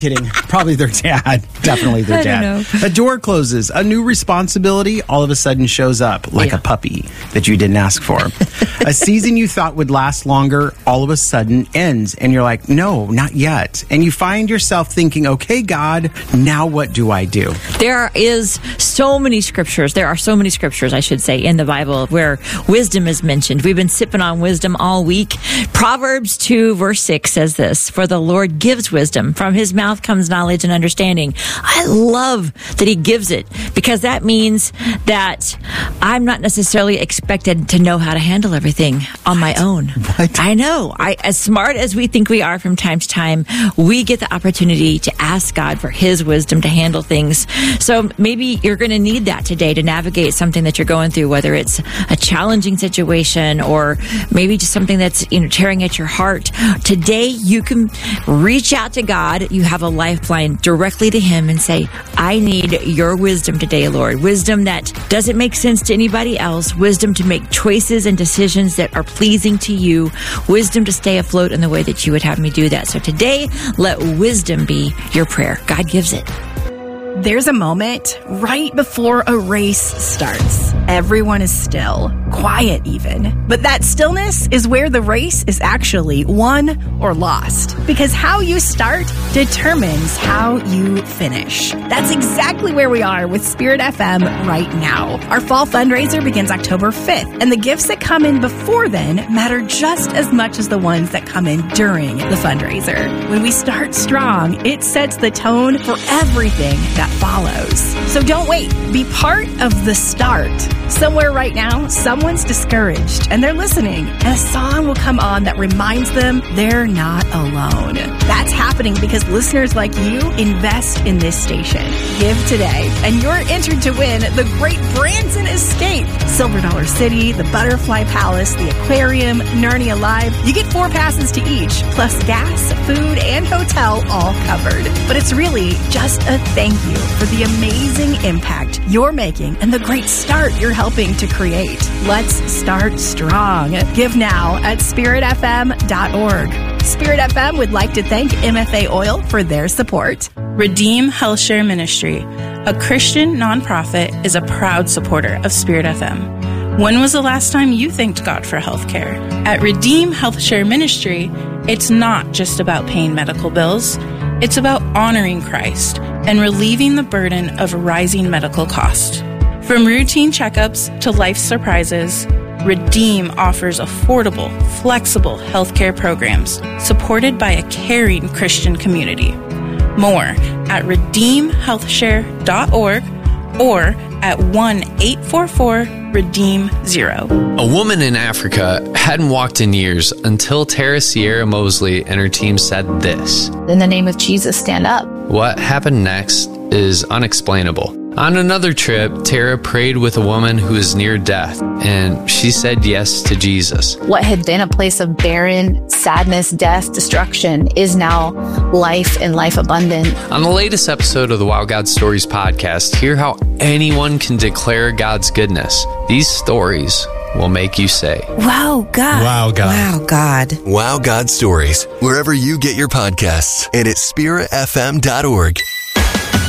Kidding. Probably their dad. Definitely their dad. I don't know. A door closes. A new responsibility all of a sudden shows up like a puppy that you didn't ask for. A season you thought would last longer all of a sudden ends. And you're like, no, not yet. And you find yourself thinking, okay, God, now what do I do? There are so many scriptures, I should say, in the Bible where wisdom is mentioned. We've been sipping on wisdom all week. Proverbs 2 verse 6 says this, "For the Lord gives wisdom. From his mouth comes knowledge and understanding." I love that he gives it because that means that I'm not necessarily expected to know how to handle everything on my own. What? I know. As smart as we think we are from time to time, we get the opportunity to ask God for his wisdom to handle things. So maybe you're going to need that today to navigate something that you're going through, whether it's a challenging situation or maybe just something that's tearing at your heart. Today, you can reach out to God. You have a lifeline directly to him and say, I need your wisdom today, Lord. Wisdom that doesn't make sense to anybody else. Wisdom to make choices and decisions that are pleasing to you. Wisdom to stay afloat in the way that you would have me do that. So today, let wisdom be your prayer. God gives it. There's a moment right before a race starts. Everyone is still, quiet even. But that stillness is where the race is actually won or lost. Because how you start determines how you finish. That's exactly where we are with Spirit FM right now. Our fall fundraiser begins October 5th, and the gifts that come in before then matter just as much as the ones that come in during the fundraiser. When we start strong, it sets the tone for everything that follows. So don't wait. Be part of the start. Somewhere right now, someone's discouraged and they're listening, and a song will come on that reminds them they're not alone. That's happening because listeners like you invest in this station. Give today, and you're entered to win the Great Branson Escape, Silver Dollar City, the Butterfly Palace, the Aquarium, Narnia Live. You get 4 passes to each, plus gas, food, and hotel all covered. But it's really just a thank you for the amazing impact you're making and the great start you're helping to create. Let's start strong. Give now at spiritfm.org. Spirit FM would like to thank MFA Oil for their support. Redeem HealthShare Ministry, a Christian nonprofit, is a proud supporter of Spirit FM. When was the last time you thanked God for healthcare? At Redeem HealthShare Ministry, it's not just about paying medical bills. It's about honoring Christ and relieving the burden of rising medical costs. From routine checkups to life surprises, Redeem offers affordable, flexible healthcare programs supported by a caring Christian community. More at redeemhealthshare.org or at 1-844-REDEEM-0. A woman in Africa hadn't walked in years until Tara Sierra Mosley and her team said this. In the name of Jesus, stand up. What happened next is unexplainable. On another trip, Tara prayed with a woman who was near death, and she said yes to Jesus. What had been a place of barren, sadness, death, destruction is now life and life abundant. On the latest episode of the Wow God Stories podcast, hear how anyone can declare God's goodness. These stories will make you say, Wow, God. Wow, God. Wow, God. Wow God Stories, wherever you get your podcasts and at spiritfm.org.